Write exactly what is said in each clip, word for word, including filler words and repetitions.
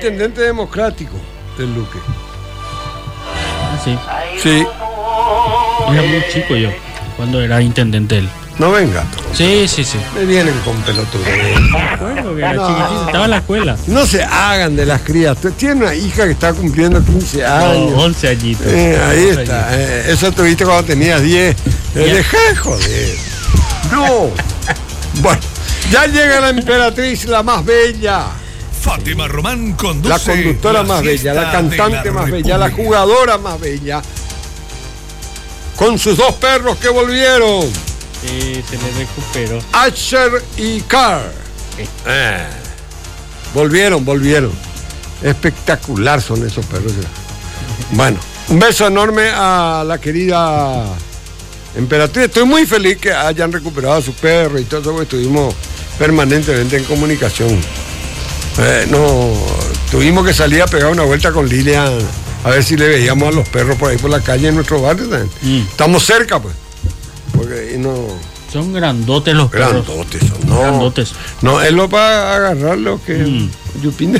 intendente democrático del Luque. Ah, sí. Sí. Era muy chico yo, cuando era intendente él. No venga. Sí, sí, sí. Me vienen con pelotudo. Bueno, que era No. chiquitito, estaba en la escuela. No se hagan de las crías. Tiene una hija que está cumpliendo quince años. No, once añitos. Eh, ahí once está. añitos. Eh, eso tuviste cuando tenías diez. Eh, Ya. Dejá de joder. No. Bueno, ya llega la emperatriz, la más bella. Fátima Román conduce La conductora más bella, la cantante más bella, la jugadora más bella. Con sus dos perros que volvieron. Sí, se le recuperó. Asher y Carr. Eh, volvieron, volvieron. Espectacular son esos perros. Bueno, un beso enorme a la querida emperatriz. Estoy muy feliz que hayan recuperado a su perro y todo eso, porque estuvimos permanentemente en comunicación. Eh, no, tuvimos que salir a pegar una vuelta con Lilian a ver si le veíamos a los perros por ahí por la calle en nuestro barrio también. Mm. Estamos cerca, pues. Porque ahí no. Son grandotes los perros. Grandotes son, no. Grandotes. No, es lo para agarrar lo que. Mm. Yupín.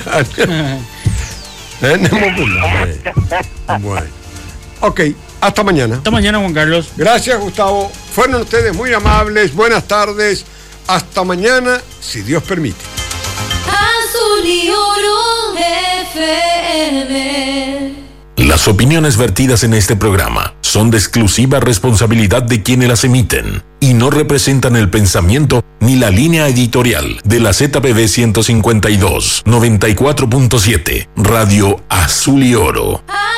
Bueno. Ok, hasta mañana. Hasta mañana, Juan Carlos. Gracias, Gustavo. Fueron ustedes muy amables. Buenas tardes. Hasta mañana, si Dios permite. Azul y Oro F M. Las opiniones vertidas en este programa son de exclusiva responsabilidad de quienes las emiten y no representan el pensamiento ni la línea editorial de la Z P B ciento cincuenta y dos, noventa y cuatro punto siete, Radio Azul y Oro.